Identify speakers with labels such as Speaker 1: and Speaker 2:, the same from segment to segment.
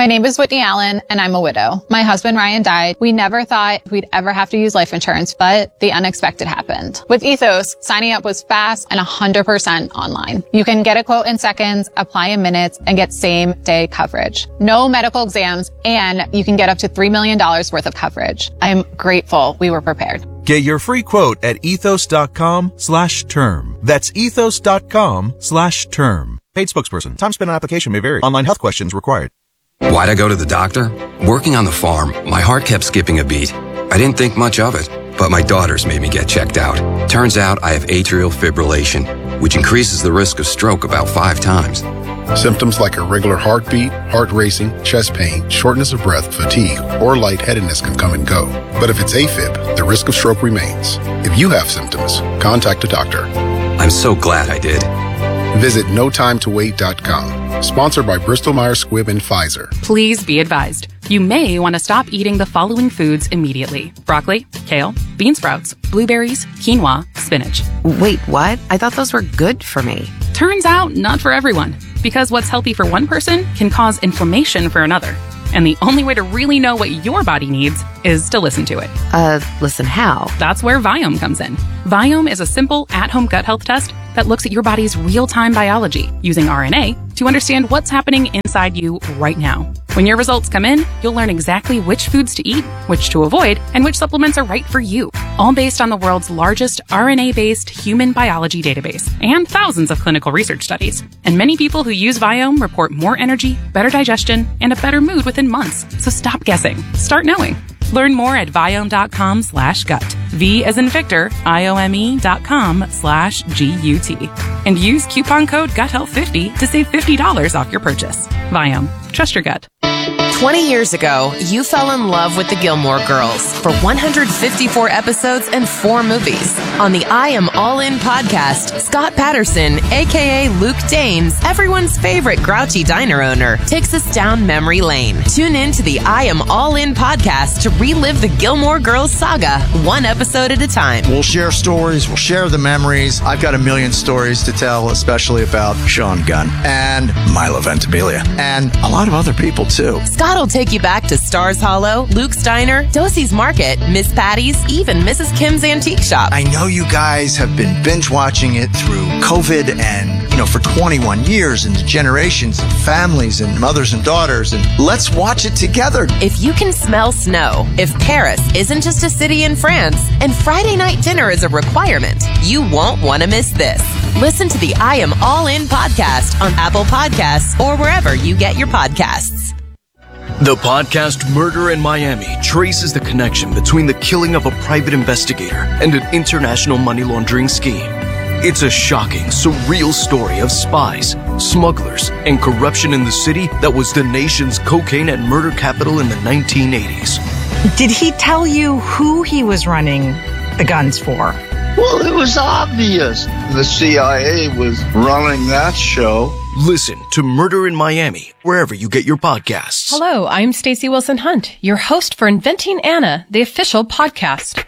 Speaker 1: My name is Whitney Allen, and I'm a widow. My husband, Ryan, died. We never thought we'd ever have to use life insurance, but the unexpected happened. With Ethos, signing up was fast and 100% online. You can get a quote in seconds, apply in minutes, and get same-day coverage. No medical exams, and you can get up to $3 million worth of coverage. I'm grateful we were prepared.
Speaker 2: Get your free quote at ethos.com/term. That's ethos.com/term. Paid spokesperson. Time spent on application may vary. Online health questions required.
Speaker 3: Why'd I go to the doctor? Working on the farm, my heart kept skipping a beat. I didn't think much of it, but my daughters made me get checked out. Turns out I have atrial fibrillation, which increases the risk of stroke about 5 times.
Speaker 4: Symptoms like irregular heartbeat, heart racing, chest pain, shortness of breath, fatigue, or lightheadedness can come and go. But if it's AFib, the risk of stroke remains. If you have symptoms, contact a doctor.
Speaker 3: I'm so glad I did.
Speaker 4: Visit notimetowait.com. Sponsored by Bristol Myers Squibb and Pfizer.
Speaker 5: Please be advised. You may want to stop eating the following foods immediately. Broccoli, kale, bean sprouts, blueberries, quinoa, spinach.
Speaker 6: Wait, what? I thought those were good for me.
Speaker 5: Turns out, not for everyone. Because what's healthy for one person can cause inflammation for another. And the only way to really know what your body needs is to listen to it.
Speaker 6: Listen how?
Speaker 5: That's where Viome comes in. Viome is a simple at-home gut health test that looks at your body's real-time biology using RNA to understand what's happening inside you right now. When your results come in, you'll learn exactly which foods to eat, which to avoid, and which supplements are right for you. All based on the world's largest RNA-based human biology database and thousands of clinical research studies. And many people who use Viome report more energy, better digestion, and a better mood within months. So stop guessing. Start knowing. Learn more at Viome.com/gut. V as in Victor, IOME.com/GUT. And use coupon code GUTHEALTH50 to save $50 off your purchase. Viome. Trust your gut.
Speaker 6: 20 years ago, you fell in love with the Gilmore Girls for 154 episodes and 4 movies. On the I Am All In podcast, Scott Patterson, a.k.a. Luke Dames, everyone's favorite grouchy diner owner, takes us down memory lane. Tune in to the I Am All In podcast to relive the Gilmore Girls saga, one episode at a time.
Speaker 7: We'll share stories, we'll share the memories. I've got a million stories to tell, especially about Sean Gunn and Milo Ventimiglia, and a lot of other people, too.
Speaker 6: Scott will take you back to Stars Hollow, Luke's Diner, Dosey's Market, Miss Patty's, even Mrs. Kim's Antique Shop.
Speaker 7: I know you guys have been binge watching it through COVID and, for 21 years, and the generations of families and mothers and daughters, and let's watch it together.
Speaker 6: If you can smell snow, if Paris isn't just a city in France, and Friday night dinner is a requirement, you won't want to miss this. Listen to the I Am All In podcast on Apple Podcasts or wherever you get your podcasts.
Speaker 8: The podcast Murder in Miami traces the connection between the killing of a private investigator and an international money laundering scheme. It's a shocking, surreal story of spies, smugglers, and corruption in the city that was the nation's cocaine and murder capital in the 1980s.
Speaker 9: Did he tell you who he was running the guns for?
Speaker 10: Well, it was obvious. The CIA was running that show.
Speaker 8: Listen to Murder in Miami, wherever you get your podcasts.
Speaker 11: Hello, I'm Stacey Wilson Hunt, your host for Inventing Anna, the official podcast.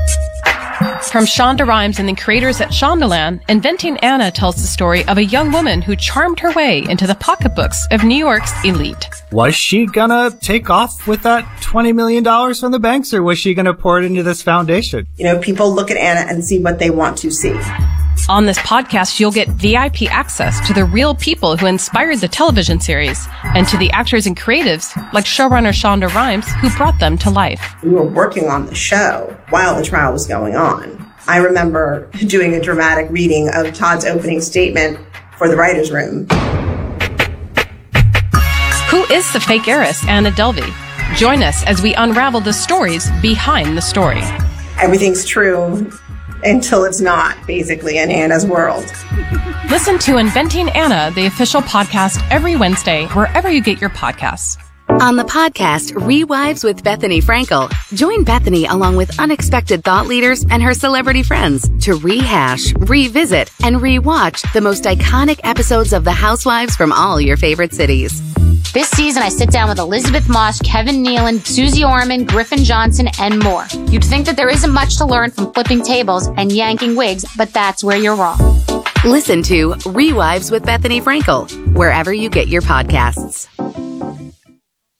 Speaker 11: From Shonda Rhimes and the creators at Shondaland, Inventing Anna tells the story of a young woman who charmed her way into the pocketbooks of New York's elite.
Speaker 12: Was she gonna take off with that $20 million from the banks, or was she gonna pour it into this foundation?
Speaker 13: People look at Anna and see what they want to see.
Speaker 11: On this podcast, you'll get VIP access to the real people who inspired the television series and to the actors and creatives like showrunner Shonda Rhimes who brought them to life.
Speaker 13: We were working on the show while the trial was going on. I remember doing a dramatic reading of Todd's opening statement for the writer's room.
Speaker 11: Who is the fake heiress, Anna Delvey? Join us as we unravel the stories behind the story.
Speaker 13: Everything's true until it's not, basically, in Anna's world.
Speaker 11: Listen to Inventing Anna, the official podcast, every Wednesday, wherever you get your podcasts.
Speaker 14: On the podcast, Rewives with Bethany Frankel, join Bethany along with unexpected thought leaders and her celebrity friends to rehash, revisit, and rewatch the most iconic episodes of The Housewives from all your favorite cities.
Speaker 15: This season, I sit down with Elizabeth Moss, Kevin Nealon, Susie Orman, Griffin Johnson, and more. You'd think that there isn't much to learn from flipping tables and yanking wigs, but that's where you're wrong.
Speaker 14: Listen to Rewives with Bethany Frankel, wherever you get your podcasts.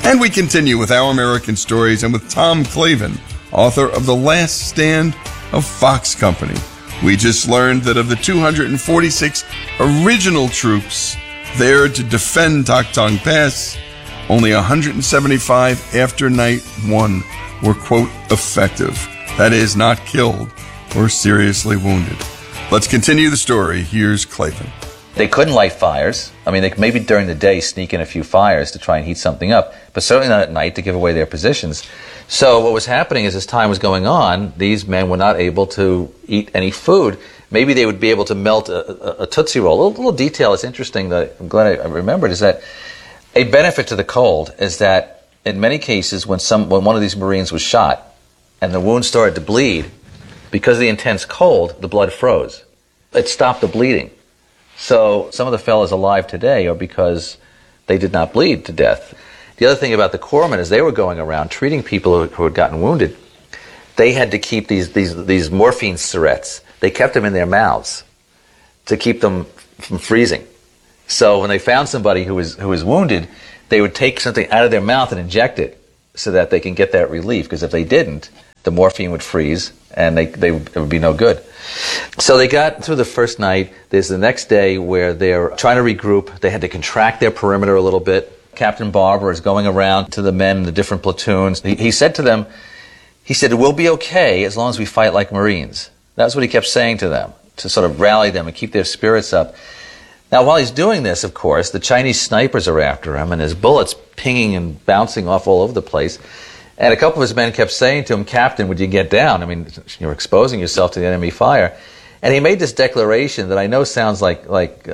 Speaker 16: And we continue with Our American Stories and with Tom Clavin, author of The Last Stand of Fox Company. We just learned that of the 246 original troops there to defend Tak Tong Pass, only 175 after night 1 were, quote, effective. That is, not killed or seriously wounded. Let's continue the story. Here's Clavin.
Speaker 17: They couldn't light fires. I mean, they could maybe during the day sneak in a few fires to try and heat something up, but certainly not at night to give away their positions. So what was happening is as time was going on, these men were not able to eat any food. Maybe they would be able to melt a Tootsie Roll. A little detail that's interesting that I'm glad I remembered is that a benefit to the cold is that in many cases when one of these Marines was shot and the wound started to bleed, because of the intense cold, the blood froze. It stopped the bleeding. So some of the fellas alive today are because they did not bleed to death. The other thing about the corpsmen is they were going around treating people who had gotten wounded. They had to keep these morphine syrettes. They kept them in their mouths to keep them from freezing. So when they found somebody who was wounded, they would take something out of their mouth and inject it so that they can get that relief. Because if they didn't, the morphine would freeze and it would be no good. So they got through the first night. There's the next day where they're trying to regroup. They had to contract their perimeter a little bit. Captain Barber is going around to the men in the different platoons. He said to them, he said, "We'll be okay as long as we fight like Marines." That's what he kept saying to them, to sort of rally them and keep their spirits up. Now, while he's doing this, of course, the Chinese snipers are after him, and his bullets pinging and bouncing off all over the place. And a couple of his men kept saying to him, "Captain, would you get down? I mean, you're exposing yourself to the enemy fire." And he made this declaration that I know sounds like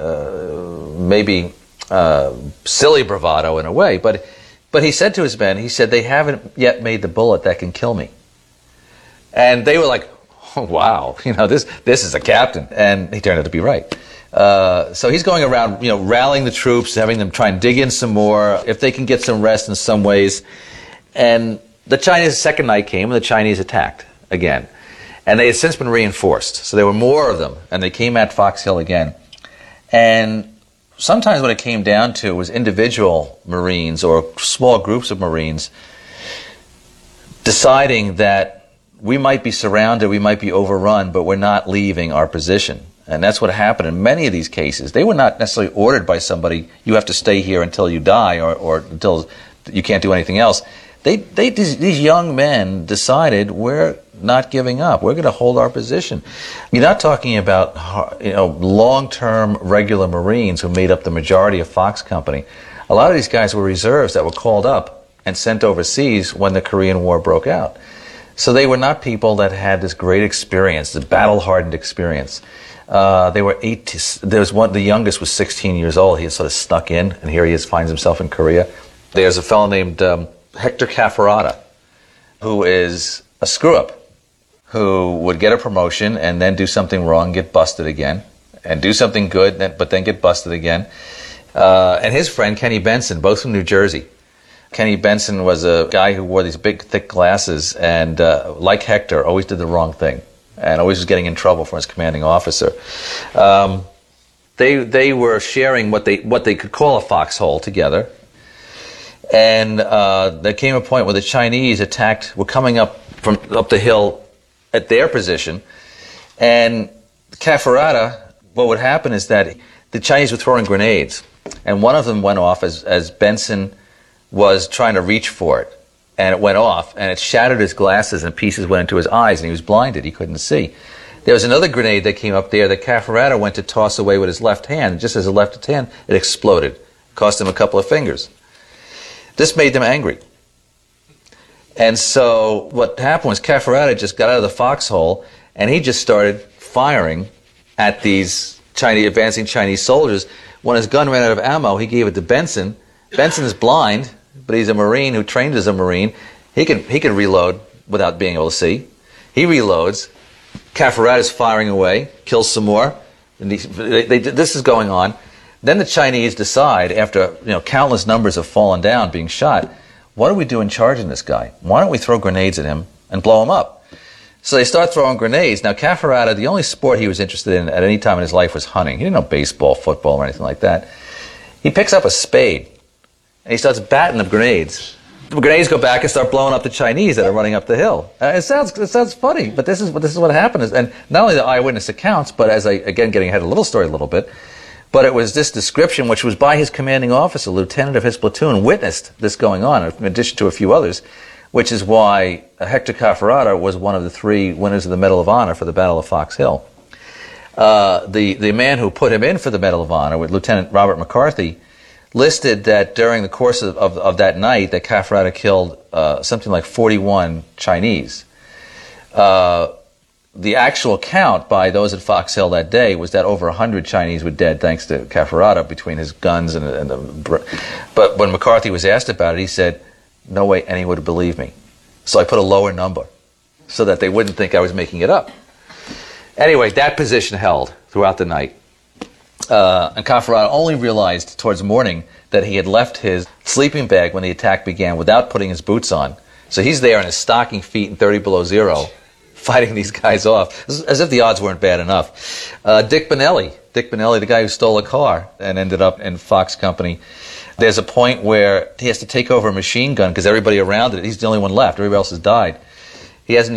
Speaker 17: maybe silly bravado in a way, but he said to his men, he said, "They haven't yet made the bullet that can kill me." And they were like, "Oh, wow, this is a captain." And he turned out to be right. So he's going around, rallying the troops, having them try and dig in some more, if they can get some rest in some ways. And the Chinese second night came, and the Chinese attacked again. And they had since been reinforced. So there were more of them, and they came at Fox Hill again. And sometimes what it came down to was individual Marines or small groups of Marines deciding that we might be surrounded, we might be overrun, but we're not leaving our position. And that's what happened in many of these cases. They were not necessarily ordered by somebody, "You have to stay here until you die or until you can't do anything else." These young men decided, we're not giving up. We're going to hold our position. You're not talking about long-term regular Marines who made up the majority of Fox Company. A lot of these guys were reserves that were called up and sent overseas when the Korean War broke out. So they were not people that had this great experience, this battle-hardened experience. They were the youngest was 16 years old. He had sort of snuck in, and here he finds himself in Korea. There's a fellow named Hector Cafferata, who is a screw-up, who would get a promotion and then do something wrong, get busted again, and do something good, but then get busted again. And his friend, Kenny Benson, both from New Jersey. Kenny Benson was a guy who wore these big, thick glasses and, like Hector, always did the wrong thing and always was getting in trouble from his commanding officer. They were sharing what they could call a foxhole together. And there came a point where the Chinese were coming up the hill at their position. And Cafferata, what would happen is that the Chinese were throwing grenades. And one of them went off as Benson was trying to reach for it. And it went off, and it shattered his glasses, and pieces went into his eyes, and he was blinded. He couldn't see. There was another grenade that came up there that Cafferata went to toss away with his left hand. Just as his left hand, it exploded. Cost him a couple of fingers. This made them angry. And so what happened was Cafferata just got out of the foxhole, and he just started firing at these advancing Chinese soldiers. When his gun ran out of ammo, he gave it to Benson. Benson is blind, but he's a Marine who trained as a Marine. He can reload without being able to see. He reloads. Cafferata is firing away, kills some more. And this is going on. Then the Chinese decide, after countless numbers have fallen down, being shot, what do we do in charging this guy? Why don't we throw grenades at him and blow him up? So they start throwing grenades. Now Cafferata, the only sport he was interested in at any time in his life was hunting. He didn't know baseball, football, or anything like that. He picks up a spade, and he starts batting the grenades grenades go back and start blowing up the Chinese that are running up the hill. It sounds funny, but this is what happened. And not only the eyewitness accounts, but as getting ahead of the little story a little bit, but it was this description, which was by his commanding officer, lieutenant of his platoon, witnessed this going on, in addition to a few others, which is why Hector Cafferata was one of the 3 winners of the Medal of Honor for the Battle of Fox Hill. The man who put him in for the Medal of Honor, with Lieutenant Robert McCarthy, listed that during the course of that night that Cafferata killed something like 41 Chinese. The actual count by those at Fox Hill that day was that over 100 Chinese were dead thanks to Cafferata between his guns but when McCarthy was asked about it, he said, "No way anyone would believe me." So I put a lower number so that they wouldn't think I was making it up. Anyway, that position held throughout the night. And Cafferata only realized towards morning that he had left his sleeping bag when the attack began without putting his boots on. So he's there in his stocking feet and 30 below zero, fighting these guys off, as if the odds weren't bad enough. Dick Benelli, the guy who stole a car and ended up in Fox Company. There's a point where he has to take over a machine gun because everybody around it, he's the only one left. Everybody else has died. He hasn't